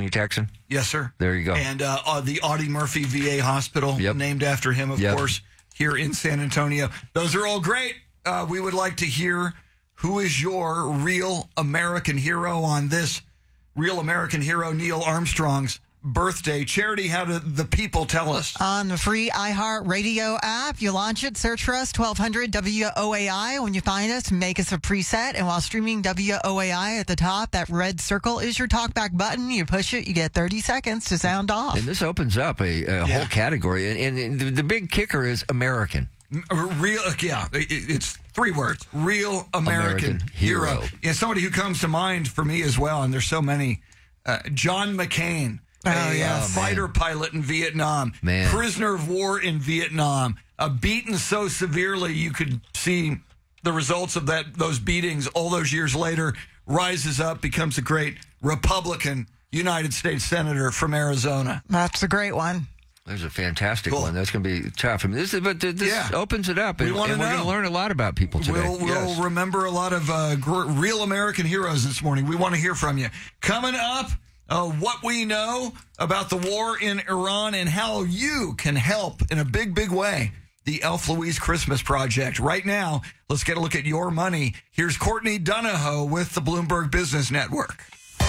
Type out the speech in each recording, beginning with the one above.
Texan? Yes, sir. There you go. And the Audie Murphy VA Hospital, named after him, of course, here in San Antonio. Those are all great. We would like to hear who is your real American hero on this real American hero, Neil Armstrong's birthday. Charity, how do the people tell us? On the free iHeartRadio app, you launch it, search for us, 1200 WOAI. When you find us, make us a preset. And while streaming WOAI at the top, that red circle is your talkback button. You push it, you get 30 seconds to sound off. And this opens up a whole category. And the big kicker is American. Real, it's 3 words. Real American hero. Yeah, somebody who comes to mind for me as well, and there's so many. John McCain. Fighter pilot in Vietnam, prisoner of war in Vietnam, beaten so severely you could see the results of those beatings all those years later, rises up, becomes a great Republican United States Senator from Arizona. That's a great one. There's a fantastic one. That's going to be tough. I mean, this opens it up, and we're going to learn a lot about people today. We'll remember a lot of real American heroes this morning. We want to hear from you. Coming up, what we know about the war in Iran and how you can help in a big, big way. The Elf Louise Christmas Project. Right now, let's get a look at your money. Here's Courtney Donahoe with the Bloomberg Business Network.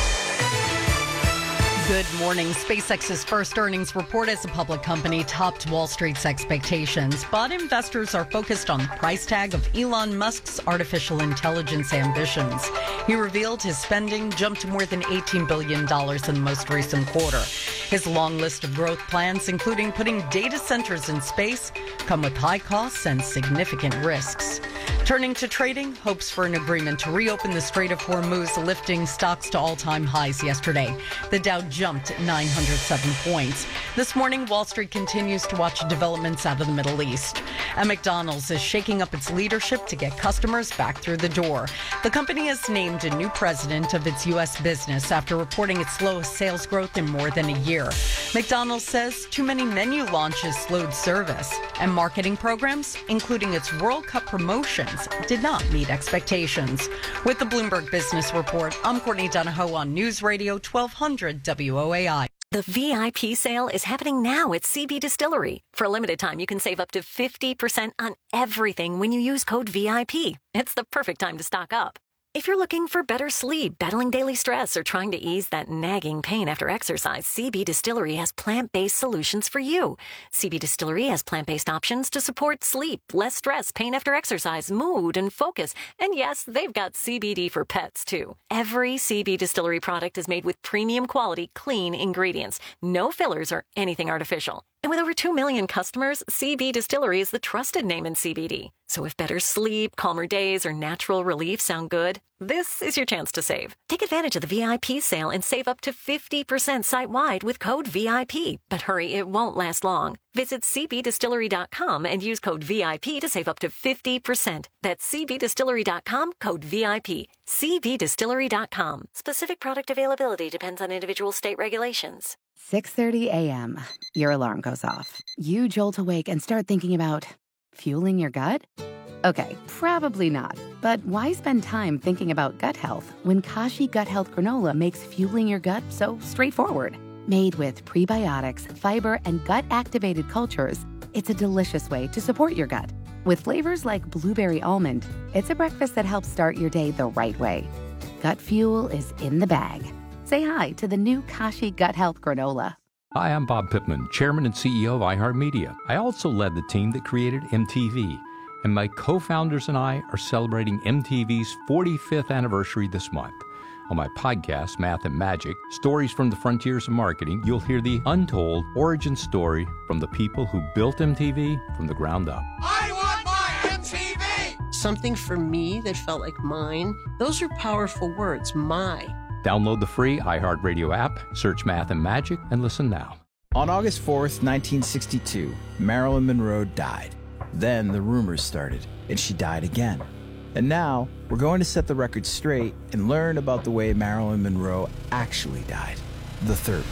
Good morning. SpaceX's first earnings report as a public company topped Wall Street's expectations, but investors are focused on the price tag of Elon Musk's artificial intelligence ambitions. He revealed his spending jumped to more than $18 billion in the most recent quarter. His long list of growth plans, including putting data centers in space, come with high costs and significant risks. Turning to trading, hopes for an agreement to reopen the Strait of Hormuz, lifting stocks to all-time highs yesterday. The Dow jumped 907 points. This morning, Wall Street continues to watch developments out of the Middle East. And McDonald's is shaking up its leadership to get customers back through the door. The company has named a new president of its U.S. business after reporting its slowest sales growth in more than a year. McDonald's says too many menu launches slowed service, and marketing programs, including its World Cup promotions, did not meet expectations. With the Bloomberg Business Report, I'm Courtney Donahoe on News Radio 1200 WOAI. The VIP sale is happening now at CB Distillery. For a limited time, you can save up to 50% on everything when you use code VIP. It's the perfect time to stock up. If you're looking for better sleep, battling daily stress, or trying to ease that nagging pain after exercise, CB Distillery has plant-based solutions for you. CB Distillery has plant-based options to support sleep, less stress, pain after exercise, mood, and focus. And yes, they've got CBD for pets, too. Every CB Distillery product is made with premium quality, clean ingredients. No fillers or anything artificial. And with over 2 million customers, CB Distillery is the trusted name in CBD. So if better sleep, calmer days, or natural relief sound good, this is your chance to save. Take advantage of the VIP sale and save up to 50% site-wide with code VIP. But hurry, it won't last long. Visit cbdistillery.com and use code VIP to save up to 50%. That's cbdistillery.com, code VIP. cbdistillery.com. Specific product availability depends on individual state regulations. 6:30 a.m. Your alarm goes off. You jolt awake and start thinking about fueling your gut? Okay, probably not. But why spend time thinking about gut health when Kashi Gut Health Granola makes fueling your gut so straightforward? Made with prebiotics, fiber, and gut-activated cultures, it's a delicious way to support your gut. With flavors like blueberry almond, it's a breakfast that helps start your day the right way. Gut fuel is in the bag. Say hi to the new Kashi Gut Health Granola. Hi, I'm Bob Pittman, Chairman and CEO of iHeartMedia. I also led the team that created MTV, and my co-founders and I are celebrating MTV's 45th anniversary this month. On my podcast, Math and Magic, Stories from the Frontiers of Marketing, you'll hear the untold origin story from the people who built MTV from the ground up. I want my MTV! Something for me that felt like mine. Those are powerful words, my. Download the free iHeartRadio app, search Math and Magic, and listen now. On August 4th, 1962, Marilyn Monroe died. Then the rumors started, and she died again. And now, we're going to set the record straight and learn about the way Marilyn Monroe actually died, the third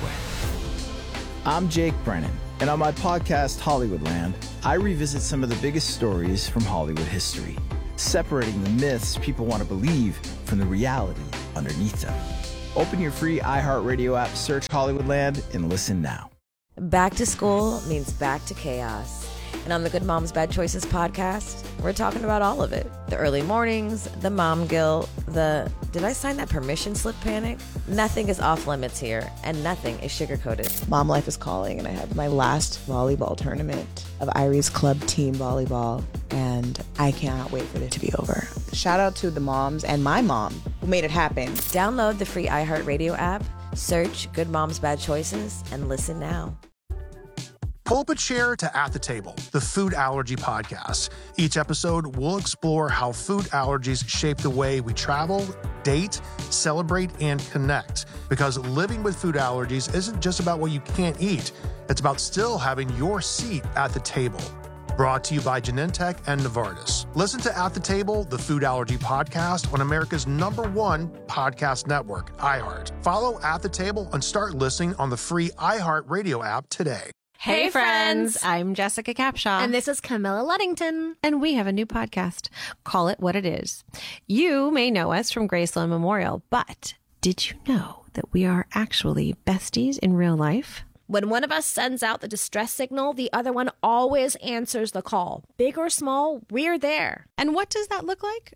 way. I'm Jake Brennan, and on my podcast, Hollywoodland, I revisit some of the biggest stories from Hollywood history, separating the myths people want to believe from the reality underneath them. Open your free iHeartRadio app, search Hollywoodland, and listen now. Back to school means back to chaos. And on the Good Moms Bad Choices podcast, we're talking about all of it. The early mornings, the mom guilt, the did I sign that permission slip panic? Nothing is off limits here, and nothing is sugar-coated. Mom life is calling, and I have my last volleyball tournament of Irie's Club Team Volleyball, and I cannot wait for it to be over. Shout out to the moms and my mom who made it happen. Download the free iHeartRadio app, search Good Moms Bad Choices, and listen now. Pull up a chair to At the Table, the food allergy podcast. Each episode, we'll explore how food allergies shape the way we travel, date, celebrate, and connect. Because living with food allergies isn't just about what you can't eat. It's about still having your seat at the table. Brought to you by Genentech and Novartis. Listen to At the Table, the food allergy podcast on America's #1 podcast network, iHeart. Follow At the Table and start listening on the free iHeartRadio app today. Hey friends, I'm Jessica Capshaw. And this is Camilla Luddington. And we have a new podcast, Call It What It Is. You may know us from Graceland Memorial, but did you know that we are actually besties in real life? When one of us sends out the distress signal, the other one always answers the call. Big or small, we're there. And what does that look like?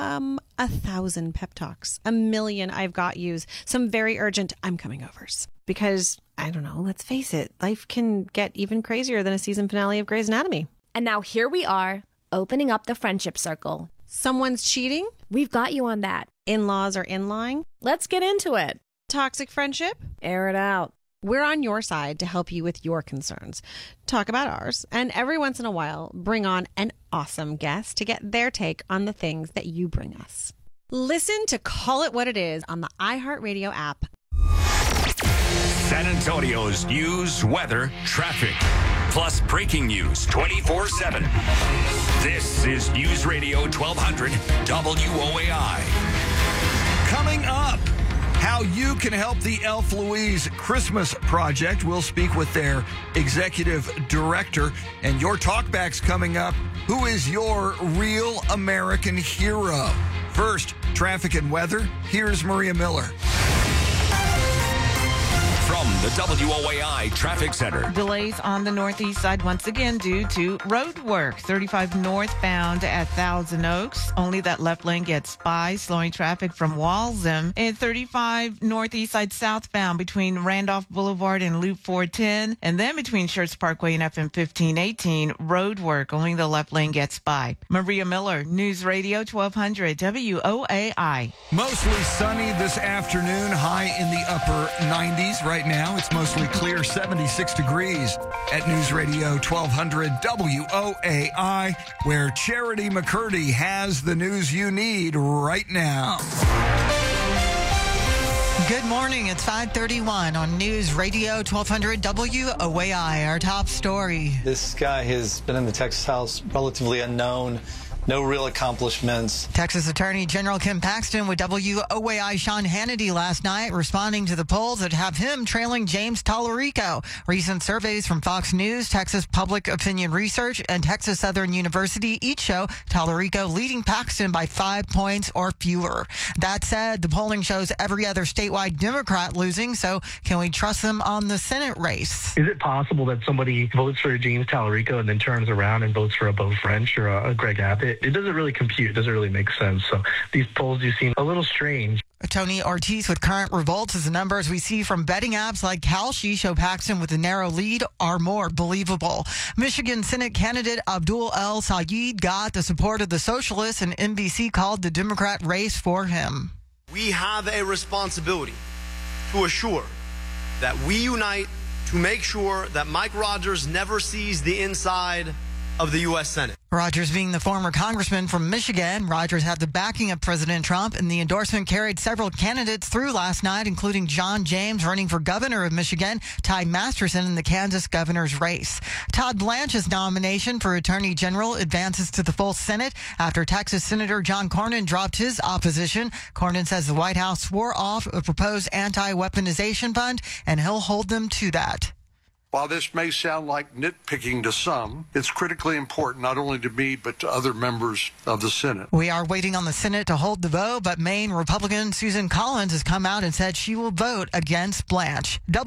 1,000 pep talks, 1,000,000 I've got yous, some very urgent I'm coming overs. Because, I don't know, let's face it, life can get even crazier than a season finale of Grey's Anatomy. And now here we are, opening up the friendship circle. Someone's cheating? We've got you on that. In-laws are in-lying? Let's get into it. Toxic friendship? Air it out. We're on your side to help you with your concerns. Talk about ours, and every once in a while, bring on an awesome guest to get their take on the things that you bring us. Listen to Call It What It Is on the iHeartRadio app. San Antonio's news, weather, traffic, plus breaking news 24/7. This is News Radio 1200 WOAI. Coming up, how you can help the Elf Louise Christmas Project. We'll speak with their executive director. And your talkback's coming up. Who is your real American hero? First, traffic and weather. Here's Maria Miller. From the WOAI Traffic Center. Delays on the northeast side once again due to road work. 35 northbound at Thousand Oaks. Only that left lane gets by, slowing traffic from Walsham. And 35 northeast side southbound between Randolph Boulevard and Loop 410. And then between Schertz Parkway and FM 1518, road work. Only the left lane gets by. Maria Miller, News Radio 1200 WOAI. Mostly sunny this afternoon, high in the upper 90s. Right now, it's mostly clear, 76 degrees at News Radio 1200 WOAI, where Charity McCurdy has the news you need right now. Good morning. It's 5:31 on News Radio 1200 WOAI. Our top story. This guy has been in the Texas House, relatively unknown. No real accomplishments. Texas Attorney General Ken Paxton with WOAI Sean Hannity last night, responding to the polls that have him trailing James Tallarico. Recent surveys from Fox News, Texas Public Opinion Research, and Texas Southern University each show Tallarico leading Paxton by 5 points or fewer. That said, the polling shows every other statewide Democrat losing, so can we trust them on the Senate race? Is it possible that somebody votes for James Tallarico and then turns around and votes for a Beau French or a Greg Abbott? It doesn't really compute. It doesn't really make sense. So these polls do seem a little strange. Tony Ortiz with Current Revolts as the numbers we see from betting apps like Kalshi show Paxton with a narrow lead are more believable. Michigan Senate candidate Abdul El Sayed got the support of the socialists, and NBC called the Democrat race for him. We have a responsibility to assure that we unite to make sure that Mike Rogers never sees the inside of the U.S. Senate. Rogers being the former congressman from Michigan. Rogers had the backing of President Trump, and the endorsement carried several candidates through last night, including John James running for governor of Michigan, Ty Masterson in the Kansas governor's race. Todd Blanche's nomination for attorney general advances to the full Senate after Texas Senator John Cornyn dropped his opposition. Cornyn says the White House swore off a proposed anti-weaponization fund, and he'll hold them to that. While this may sound like nitpicking to some, it's critically important not only to me but to other members of the Senate. We are waiting on the Senate to hold the vote, but Maine Republican Susan Collins has come out and said she will vote against Blanche.